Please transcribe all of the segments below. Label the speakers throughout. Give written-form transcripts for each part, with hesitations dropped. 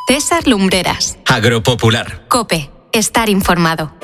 Speaker 1: César Lumbreras.
Speaker 2: Agropopular.
Speaker 1: COPE. Estar informado.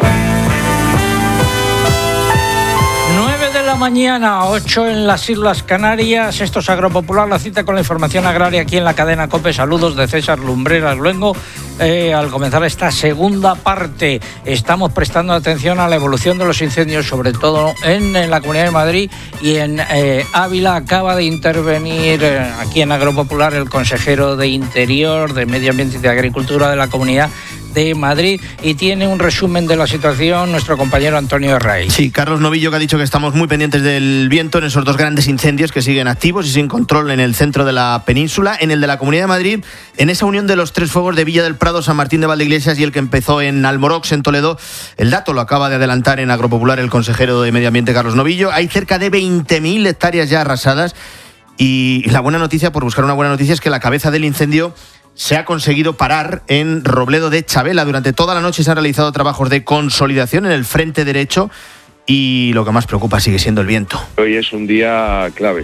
Speaker 3: 9 de la mañana, 8 en las Islas Canarias. Esto es Agropopular, la cita con la información agraria aquí en la cadena COPE. Saludos de César Lumbreras Luengo. Al comenzar esta segunda parte, estamos prestando atención a la evolución de los incendios, sobre todo en la Comunidad de Madrid y en Ávila. Acaba de intervenir aquí en Agropopular el consejero de Interior, de Medio Ambiente y de Agricultura de la Comunidad de Madrid, y tiene un resumen de la situación nuestro compañero Antonio Herray.
Speaker 4: Sí, Carlos Novillo, que ha dicho que estamos muy pendientes del viento en esos dos grandes incendios que siguen activos y sin control en el centro de la península, en el de la Comunidad de Madrid, en esa unión de los tres fuegos de Villa del Prado, San Martín de Valdeiglesias y el que empezó en Almorox, en Toledo. El dato lo acaba de adelantar en Agropopular el consejero de Medio Ambiente, Carlos Novillo. Hay cerca de 20.000 hectáreas ya arrasadas, y la buena noticia, por buscar una buena noticia, es que la cabeza del incendio se ha conseguido parar en Robledo de Chavela. Durante toda la noche se han realizado trabajos de consolidación en el frente derecho, y lo que más preocupa sigue siendo el viento.
Speaker 5: Hoy es un día clave,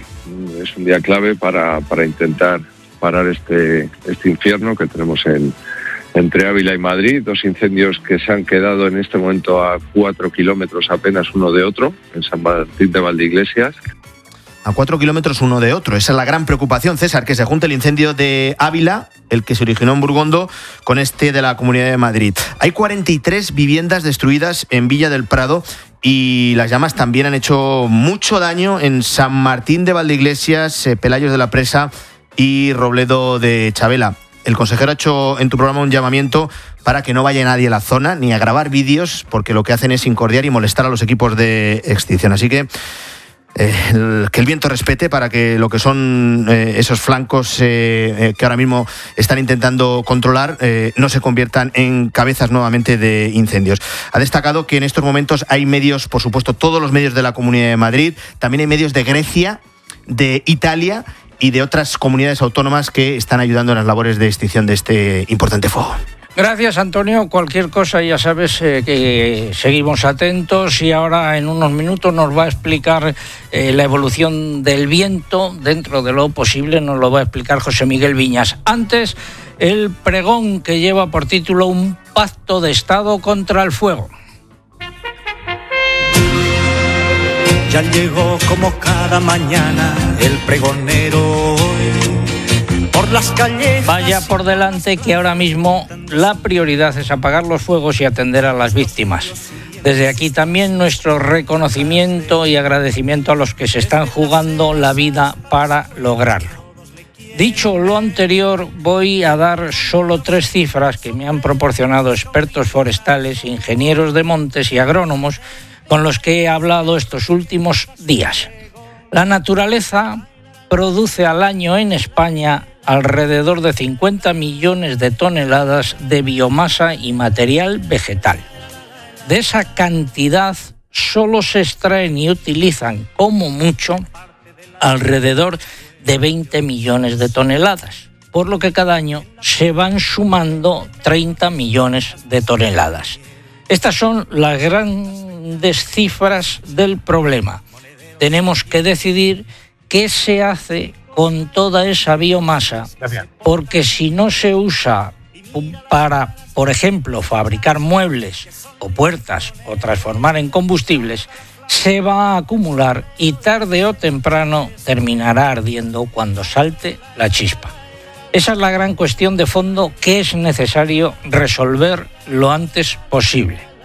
Speaker 5: para intentar parar este infierno que tenemos entre Ávila y Madrid. Dos incendios que se han quedado en este momento a 4 kilómetros apenas uno de otro, en San Martín de Valdeiglesias.
Speaker 4: A 4 kilómetros uno de otro. Esa es la gran preocupación, César, que se junte el incendio de Ávila, el que se originó en Burgondo, con este de la Comunidad de Madrid. Hay 43 viviendas destruidas en Villa del Prado, y las llamas también han hecho mucho daño en San Martín de Valdeiglesias, Pelayos de la Presa y Robledo de Chavela. El consejero ha hecho en tu programa un llamamiento para que no vaya nadie a la zona ni a grabar vídeos, porque lo que hacen es incordiar y molestar a los equipos de extinción. Así que que el viento respete, para que lo que son esos flancos que ahora mismo están intentando controlar no se conviertan en cabezas nuevamente de incendios. Ha destacado que en estos momentos hay medios, por supuesto, todos los medios de la Comunidad de Madrid, también hay medios de Grecia, de Italia y de otras comunidades autónomas que están ayudando en las labores de extinción de este importante fuego.
Speaker 3: Gracias, Antonio. Cualquier cosa, ya sabes que seguimos atentos, y ahora en unos minutos nos va a explicar la evolución del viento. Dentro de lo posible nos lo va a explicar José Miguel Viñas. Antes, el pregón que lleva por título Un pacto de Estado contra el fuego.
Speaker 6: Ya llegó como cada mañana el pregonero por las calles.
Speaker 3: Vaya por delante que ahora mismo la prioridad es apagar los fuegos y atender a las víctimas. Desde aquí también nuestro reconocimiento y agradecimiento a los que se están jugando la vida para lograrlo. Dicho lo anterior, voy a dar solo 3 cifras que me han proporcionado expertos forestales, ingenieros de montes y agrónomos con los que he hablado estos últimos días. La naturaleza produce al año en España alrededor de 50 millones de toneladas de biomasa y material vegetal. De esa cantidad solo se extraen y utilizan como mucho alrededor de 20 millones de toneladas, por lo que cada año se van sumando 30 millones de toneladas. Estas son las grandes cifras del problema. Tenemos que decidir qué se hace con toda esa biomasa, porque si no se usa para, por ejemplo, fabricar muebles o puertas o transformar en combustibles, se va a acumular y tarde o temprano terminará ardiendo cuando salte la chispa. Esa es la gran cuestión de fondo que es necesario resolver lo antes posible.